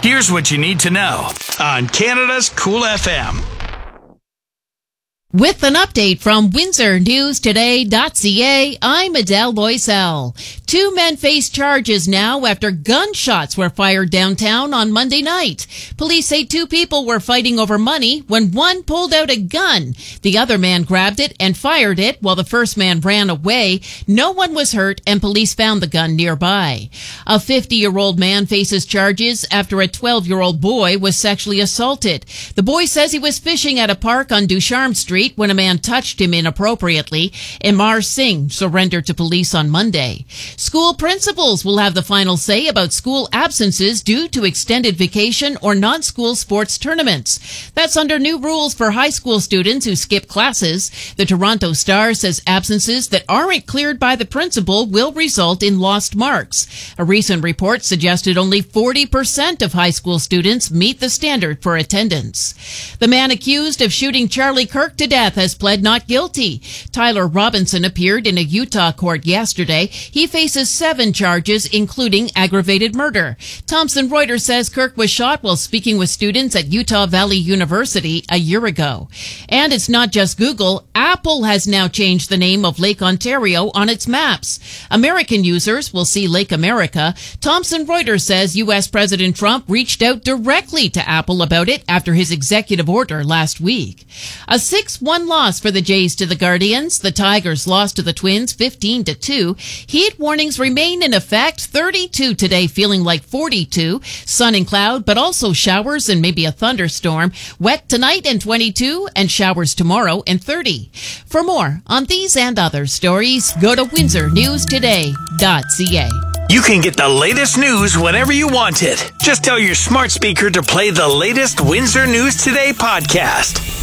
Here's what you need to know on Canada's Cool FM. With an update from WindsorNewsToday.ca, I'm Adele Loisel. 2 men face charges now after gunshots were fired downtown on Monday night. Police say 2 people were fighting over money when one pulled out a gun. The other man grabbed it and fired it while the first man ran away. No one was hurt and police found the gun nearby. A 50-year-old man faces charges after a 12-year-old boy was sexually assaulted. The boy says he was fishing at a park on Ducharme Street when a man touched him inappropriately. Imar Singh surrendered to police on Monday. School principals will have the final say about school absences due to extended vacation or non-school sports tournaments. That's under new rules for high school students who skip classes. The Toronto Star says absences that aren't cleared by the principal will result in lost marks. A recent report suggested only 40% of high school students meet the standard for attendance. The man accused of shooting Charlie Kirk to death has pled not guilty. Tyler Robinson appeared in a Utah court yesterday. He faces 7 charges, including aggravated murder. Thomson Reuters says Kirk was shot while speaking with students at Utah Valley University a year ago. And it's not just Google. Apple has now changed the name of Lake Ontario on its maps. American users will see Lake America. Thomson Reuters says U.S. President Trump reached out directly to Apple about it after his executive order last week. A 6-1 loss for the Jays to the Guardians. The Tigers lost to the Twins 15-2. Heat warnings remain in effect. 32 today, feeling like 42. Sun and cloud, but also showers and maybe a thunderstorm. Wet tonight and 22, and showers tomorrow and 30. For more on these and other stories, go to WindsorNewsToday.ca. You can get the latest news whenever you want it. Just tell your smart speaker to play the latest Windsor News Today podcast.